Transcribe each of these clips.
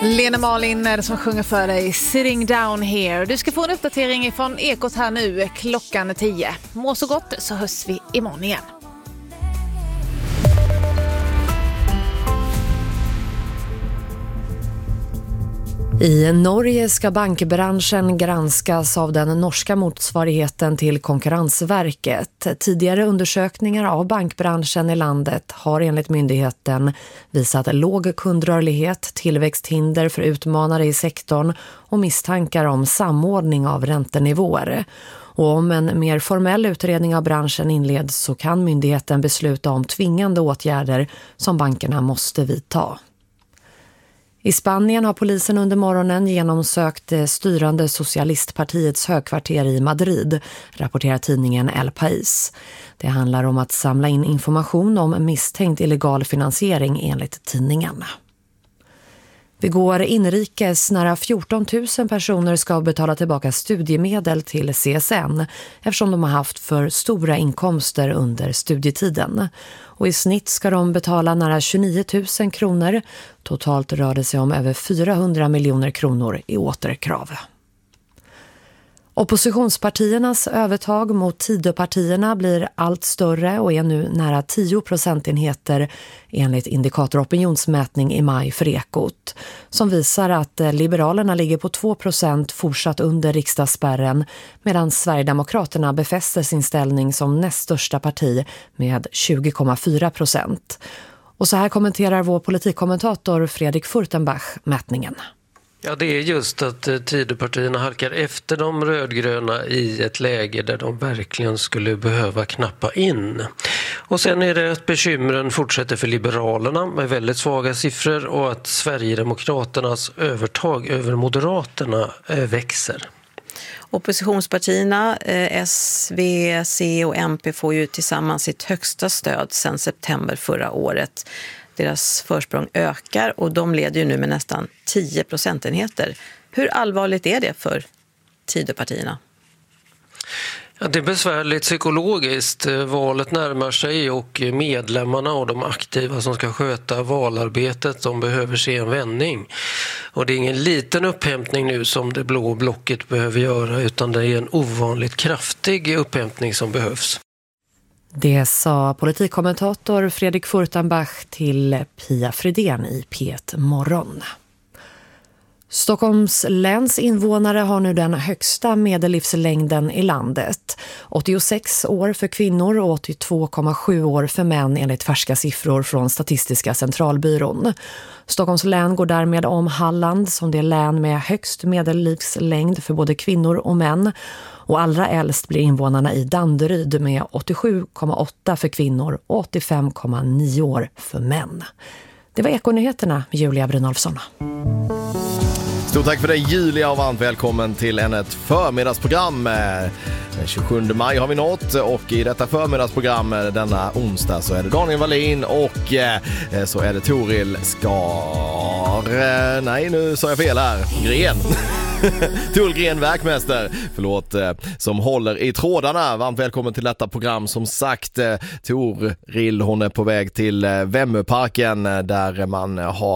Lena Malin är det som sjunger för dig Sitting Down Here. Du ska få en uppdatering från Ekot här nu klockan 10. Må så gott, så hörs vi imorgon igen. I Norge ska bankbranschen granskas av den norska motsvarigheten till Konkurrensverket. Tidigare undersökningar av bankbranschen i landet har enligt myndigheten visat låg kundrörlighet, tillväxthinder för utmanare i sektorn och misstankar om samordning av räntenivåer. Och om en mer formell utredning av branschen inleds så kan myndigheten besluta om tvingande åtgärder som bankerna måste vidta. I Spanien har polisen under morgonen genomsökt det styrande socialistpartiets högkvarter i Madrid, rapporterar tidningen El País. Det handlar om att samla in information om misstänkt illegal finansiering enligt tidningen. Vi går inrikes, nära 14 000 personer ska betala tillbaka studiemedel till CSN eftersom de har haft för stora inkomster under studietiden. Och i snitt ska de betala nära 29 000 kronor. Totalt rör det sig om över 400 miljoner kronor i återkrav. Oppositionspartiernas övertag mot Tidöpartierna blir allt större och är nu nära 10 procentenheter enligt indikator opinionsmätning i maj för Ekot, som visar att Liberalerna ligger på 2% fortsatt under riksdagsspärren medan Sverigedemokraterna befäster sin ställning som näst största parti med 20,4%. Och så här kommenterar vår politikkommentator Fredrik Furtenbach mätningen. Ja, det är just att Tidöpartierna halkar efter de rödgröna i ett läge där de verkligen skulle behöva knappa in. Och sen är det att bekymren fortsätter för Liberalerna med väldigt svaga siffror och att Sverigedemokraternas övertag över Moderaterna växer. Oppositionspartierna S, V, C och MP får ju tillsammans sitt högsta stöd sedan september förra året. Deras försprång ökar och de leder ju nu med nästan 10 procentenheter. Hur allvarligt är det för Tidöpartierna? Ja, det är besvärligt psykologiskt. Valet närmar sig och medlemmarna och de aktiva som ska sköta valarbetet, de behöver se en vändning. Och det är ingen liten upphämtning nu som det blå blocket behöver göra, utan det är en ovanligt kraftig upphämtning som behövs. Det sa politikkommentator Fredrik Furtenbach till Pia Fridén i P1 Morgon. Stockholms läns invånare har nu den högsta medellivslängden i landet. 86 år för kvinnor och 82,7 år för män enligt färska siffror från Statistiska centralbyrån. Stockholms län går därmed om Halland som det län med högst medellivslängd för både kvinnor och män. Och allra äldst blir invånarna i Danderyd med 87,8 för kvinnor och 85,9 år för män. Det var Ekonyheterna med Julia Brynolfsson. Stort tack för det Julia och varmt välkommen till ett förmiddagsprogram. Den 27 maj har vi nått och i detta förmiddagsprogram denna onsdag så är det Daniel Wallin och så är det Toril Skar... Nej, nu sa jag fel här. Gren. Toril Gren, verkmästare, som håller i trådarna. Varmt välkommen till detta program. Som sagt, Toril, hon är på väg till Vemmeparken där man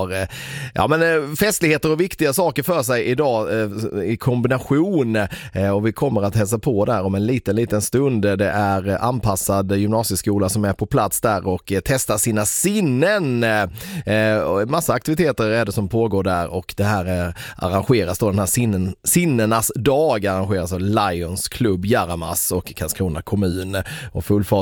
har festligheter och viktiga saker för sig idag i kombination. Och vi kommer att hälsa på där om en liten stund. Det är anpassad gymnasieskola som är på plats där och testar sina sinnen. Massa aktiviteter är det som pågår där och det här arrangeras då, den här sinnenas dag arrangeras av Lions Club Jaramas och Karlskrona kommun och full fart